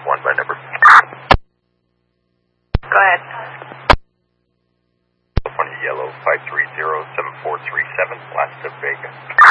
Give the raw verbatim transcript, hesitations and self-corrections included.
one by number. Go ahead. California Yellow five three zero seven four three seven, last of Vega.